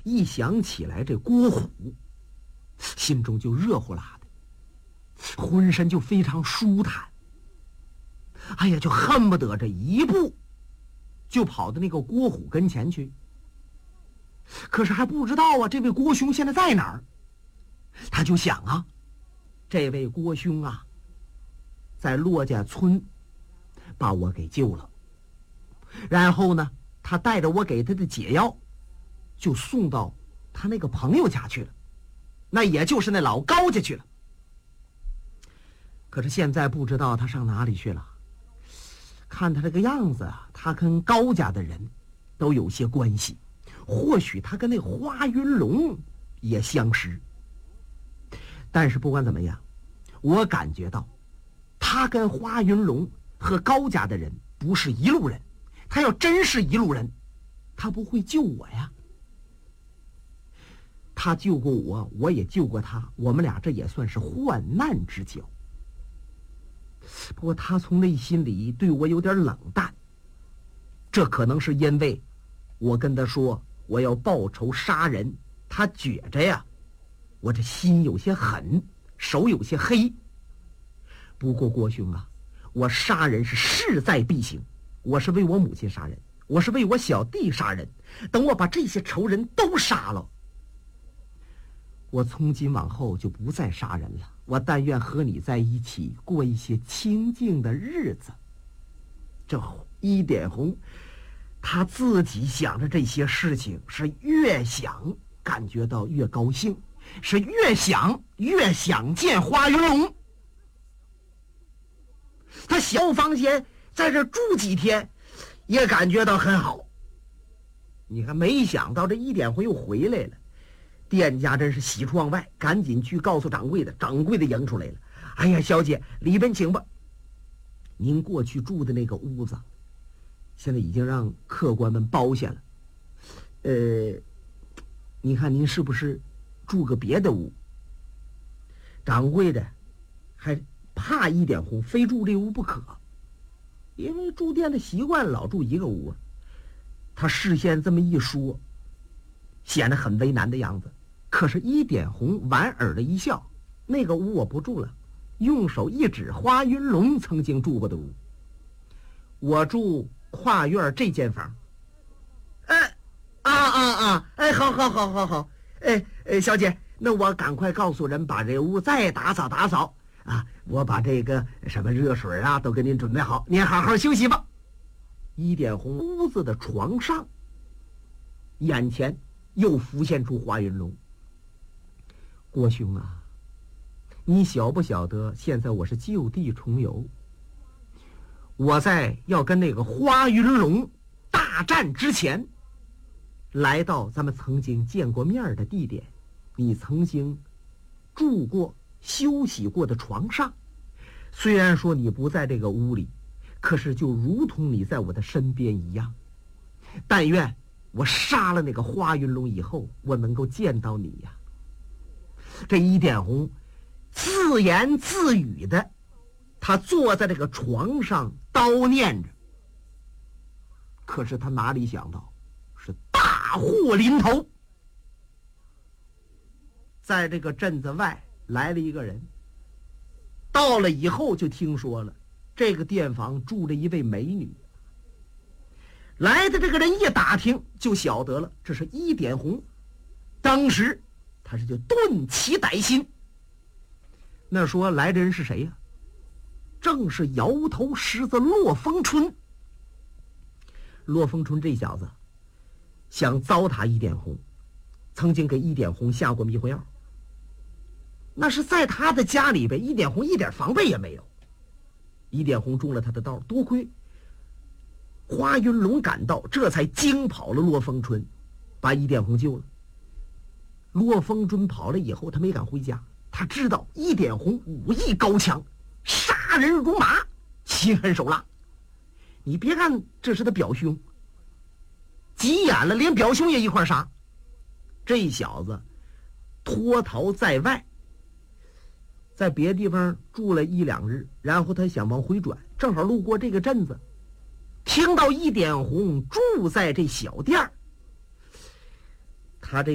一想起来这郭虎，心中就热乎辣的，浑身就非常舒坦。哎呀，就恨不得这一步就跑到那个郭虎跟前去。可是还不知道啊，这位郭兄现在在哪儿？他就想啊，这位郭兄啊，在骆家村把我给救了，然后呢，他带着我给他的解药，就送到他那个朋友家去了，那也就是那老高家去了。可是现在不知道他上哪里去了。看他这个样子啊，他跟高家的人都有些关系，或许他跟那花云龙也相识。但是不管怎么样，我感觉到他跟花云龙和高家的人不是一路人，他要真是一路人，他不会救我呀。他救过我，我也救过他，我们俩这也算是患难之交。不过他从内心里对我有点冷淡，这可能是因为我跟他说我要报仇杀人，他觉着呀，我这心有些狠，手有些黑。不过郭兄啊，我杀人是势在必行，我是为我母亲杀人，我是为我小弟杀人，等我把这些仇人都杀了，我从今往后就不再杀人了，我但愿和你在一起过一些清静的日子。这一点红他自己想着这些事情，是越想感觉到越高兴，是越想越想见花云龙。他小房间在这住几天也感觉到很好。你看，没想到这一点红又回来了，店家真是喜出望外，赶紧去告诉掌柜的，掌柜的迎出来了。哎呀，小姐，里边请吧。您过去住的那个屋子，现在已经让客官们包下了。你看您是不是住个别的屋？掌柜的还怕一点红非住这屋不可，因为住店的习惯老住一个屋啊。他事先这么一说，显得很为难的样子。可是一点红莞尔的一笑，那个屋我不住了，用手一指花云龙曾经住过的屋，我住跨院这间房。好，小姐，那我赶快告诉人把这屋再打扫打扫啊，我把这个什么热水啊都给您准备好，您好好休息吧。一点红屋子的床上，眼前又浮现出花云龙。郭兄啊，你晓不晓得现在我是就地重游，我在要跟那个花云龙大战之前，来到咱们曾经见过面的地点，你曾经住过休息过的床上。虽然说你不在这个屋里，可是就如同你在我的身边一样。但愿我杀了那个花云龙以后，我能够见到你呀。这一点红自言自语的，他坐在这个床上叨念着。可是他哪里想到，是大祸临头。在这个镇子外来了一个人，到了以后就听说了，这个店房住着一位美女。来的这个人一打听就晓得了，这是一点红。当时他是就顿起歹心。那说来的人是谁呀？正是摇头狮子骆风春。骆风春这小子想糟蹋一点红，曾经给一点红下过迷魂药。那是在他的家里边，一点红一点防备也没有。一点红中了他的道，多亏花云龙赶到，这才惊跑了骆风春，把一点红救了。骆风春跑了以后，他没敢回家，他知道一点红武艺高强，杀人如麻，心狠手辣。你别看这是他表兄，急眼了连表兄也一块杀。这小子脱逃在外，在别地方住了1、2日，然后他想往回转，正好路过这个镇子，听到一点红住在这小店儿，他这